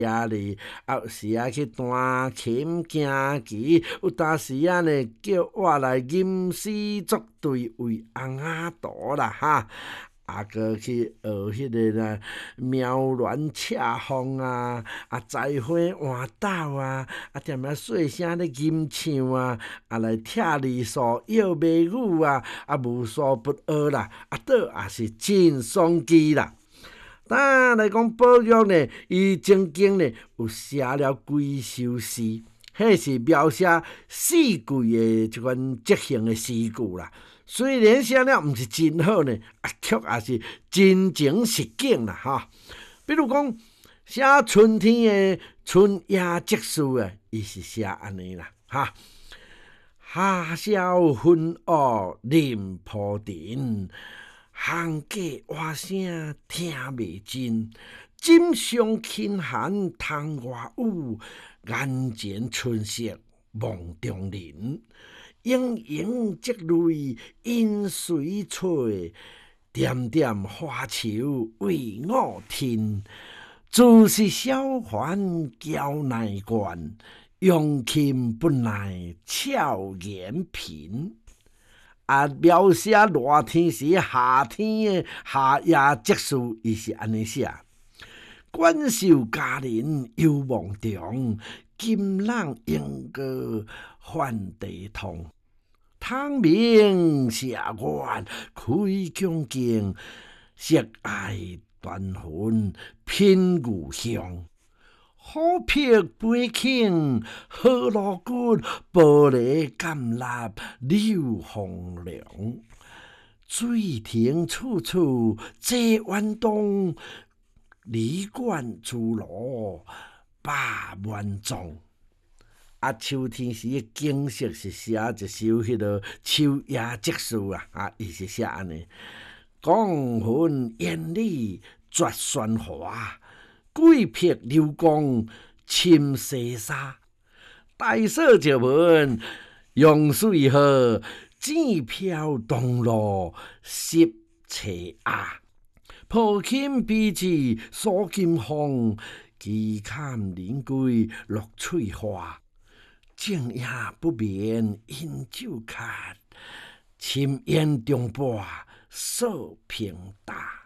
呀哩，有时去弹琴行棋，有当时呢叫我来吟诗作对为翁仔图啦哈。搁去学迄个啦，苗鸾赤凤啊，栽花换斗啊，踮遐细声咧吟唱啊，来听梨树摇眉语啊，无所不学啦，倒也是真爽气啦。当来讲宝玉呢，伊曾经呢有写了几首诗，迄是描写四季的即款即兴的诗句啦。虽然写了毋是真好呢，却也是真情实景啦哈。比如讲写春天的春夜即事啊，伊是写安尼啦哈。夏宵昏黑林铺陈，行过蛙声听袂真。枕上轻寒窗外雨，眼前春色梦中人。盈盈积泪因水碎，点点花球为我听。自是小环娇耐惯，用情不耐俏颜颦。描写热天时夏天的夏夜即事，伊是安尼写。管受佳人幽梦中，金朗莺歌唤地通。汤明社远开疆境，色爱断魂品故乡。虎皮背颈好锣鼓，玻璃甘蜡柳风凉。水亭处处坐远东，梨馆朱罗百万种。秋天时的景色是写一首迄个秋夜即事啊，伊是写安尼。光魂艳丽绝喧哗，桂魄流光侵西沙。大嫂就问用水河，剪飘东路湿斜鸭。抱琴比翅锁金风，旗坎临归落翠花。静夜不眠饮酒khách，深烟中伴诉平淡。